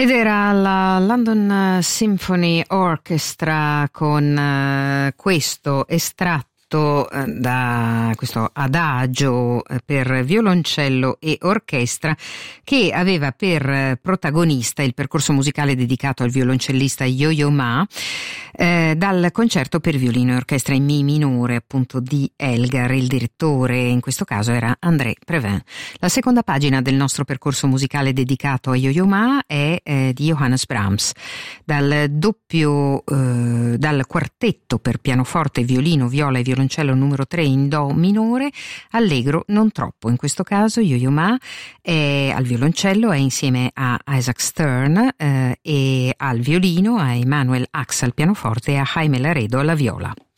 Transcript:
Ed era la London Symphony Orchestra con questo estratto da questo adagio per violoncello e orchestra che aveva per protagonista il percorso musicale dedicato al violoncellista Yo-Yo Ma dal concerto per violino e orchestra in Mi minore, appunto, di Elgar. Il direttore in questo caso era André Previn. La seconda pagina del nostro percorso musicale dedicato a Yo-Yo Ma è di Johannes Brahms, dal quartetto per pianoforte, violino, viola e violoncello numero 3 in Do minore, allegro non troppo. In questo caso Yo-Yo Ma al violoncello è insieme a Isaac Stern e al violino a Emanuel Ax al pianoforte e a Jaime Laredo alla viola.